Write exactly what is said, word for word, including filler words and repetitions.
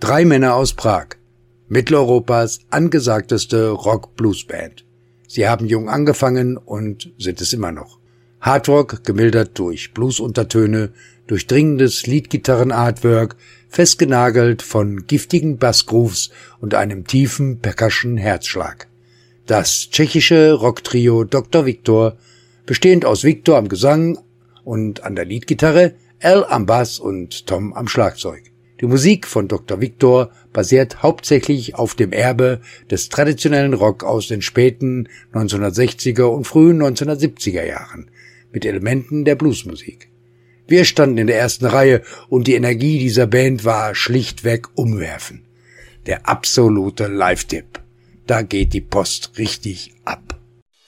Drei Männer aus Prag, Mitteleuropas angesagteste Rock-Blues-Band. Sie haben jung angefangen und sind es immer noch. Hardrock gemildert durch Blues-Untertöne, durchdringendes Leadgitarren-Artwork, festgenagelt von giftigen Bassgrooves und einem tiefen Percussion-Herzschlag. Das tschechische Rocktrio Doktor Viktor, bestehend aus Viktor am Gesang und an der Leadgitarre, Al am Bass und Tom am Schlagzeug. Die Musik von Doktor Viktor basiert hauptsächlich auf dem Erbe des traditionellen Rock aus den späten neunzehnhundertsechziger und frühen neunzehnhundertsiebziger Jahren mit Elementen der Bluesmusik. Wir standen in der ersten Reihe und die Energie dieser Band war schlichtweg umwerfen. Der absolute Live-Tipp. Da geht die Post richtig ab.